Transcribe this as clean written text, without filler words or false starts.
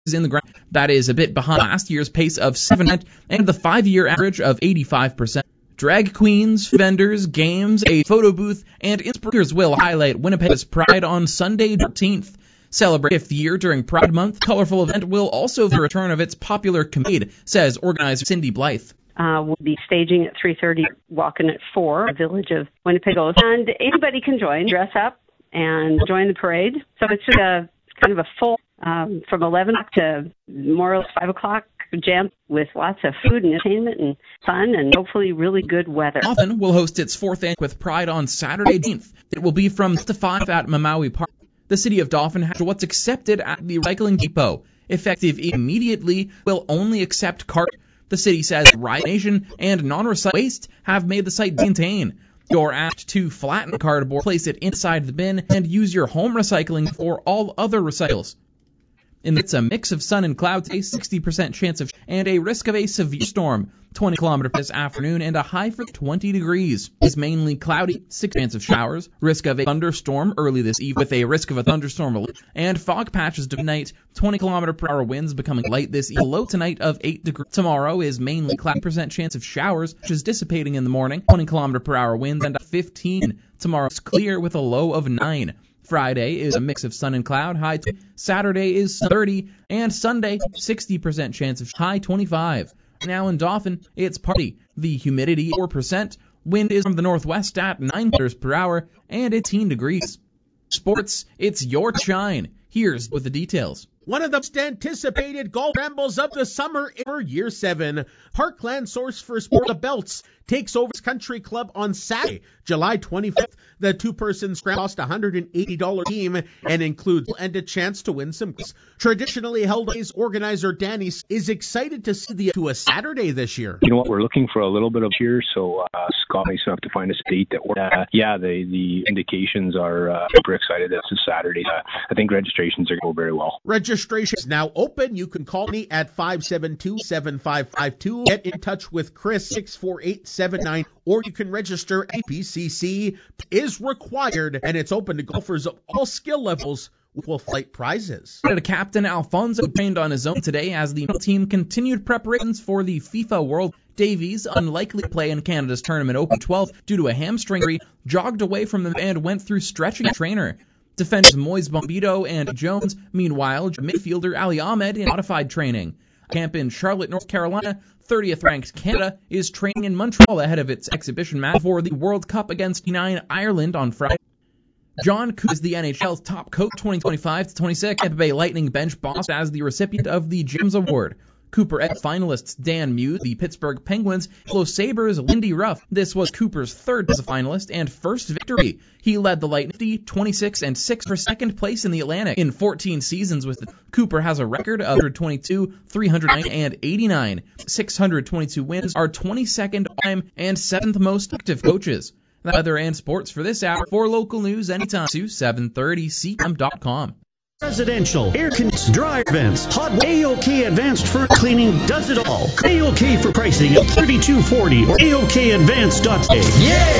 in the ground. That is a bit behind last year's pace of 7% and the 5-year average of 85%. Drag queens, vendors, games, a photo booth, and speakers will highlight Winnipeg's Pride on Sunday, 13th. Celebrate 5th year during Pride Month, colorful event will also the return of its popular comedian, says organizer Cindy Blythe. We'll be staging at 3:30, walking at 4, village of Winnipeg. And anybody can join, dress up, and join the parade. So it's just kind of a full, from 11 to more or less 5 o'clock, jam with lots of food and entertainment and fun and hopefully really good weather. Dauphin will host its 4th annual with Pride on Saturday, 18th. It will be from 6 to 5 at Mamawi Park. The city of Dauphin has what's accepted at the recycling depot. Effective immediately, will only accept cart. The city says Riot Nation and non-recycled waste have made the site maintain. You're asked to flatten cardboard, place it inside the bin, and use your home recycling for all other recycles. It's a mix of sun and clouds, a 60% chance of and a risk of a severe storm. 20 kilometers this afternoon and a high for 20 degrees. Is mainly cloudy, 6 chance of showers, risk of a thunderstorm early this evening with a risk of a thunderstorm and fog patches tonight. 20 km/h winds becoming light this evening. Low tonight of 8 degrees. Tomorrow is mainly cloudy, percent chance of showers, which is dissipating in the morning. 20 km/h winds and 15. Tomorrow's clear with a low of 9. Friday is a mix of sun and cloud, high 20. Saturday is 30, and Sunday, 60% chance of high 25. Now in Dauphin, it's party. The humidity 4%, wind is from the northwest at 9 km/h, and it's 18 degrees. Sports, it's your shine. Here's with the details. One of the most anticipated golf scrambles of the summer for Year 7. Parkland Source for Sport the Belts takes over its country club on Saturday, July 25th. The two-person scramble costs $180 team and includes and a chance to win some. Traditionally held days, organizer Danny is excited to see to a Saturday this year. You know what, we're looking for a little bit of cheer, so Scott nice enough to find a date that works. The indications are super excited. This is Saturday. I think registrations are going to go very well. Registration is now open. You can call me at 572-7552. Get in touch with Chris 64879, or you can register at APCC. Is required, and it's open to golfers of all skill levels with full flight prizes. Captain Alfonso trained on his own today as the team continued preparations for the FIFA World. Davies, unlikely to play in Canada's Tournament Open 12 due to a hamstring injury, jogged away from them and went through stretching a trainer. Defenders Moise Bombito and Jones, meanwhile, midfielder Ali Ahmed in modified training. Camp in Charlotte, North Carolina, 30th ranked Canada is training in Montreal ahead of its exhibition match for the World Cup against Ireland on Friday. John Cooper is the NHL's top coach 2025-26. Tampa Bay Lightning bench boss as the recipient of the James Award. Cooper ex finalists Dan Muse, the Pittsburgh Penguins, Los Sabres, Lindy Ruff. This was Cooper's third as a finalist and first victory. He led the Lightning 26-6 for second place in the Atlantic. In 14 seasons with Cooper has a record of 122, 309, and 89. 622 wins are 22nd all-time and 7th most active coaches. The weather and sports for this hour. For local news anytime to 730cm.com. Residential, air conditioning, dryer vents, hot AOK Advanced Furnace Cleaning does it all. AOK for pricing at $32.40 or AOKadvanced.ca. Yeah!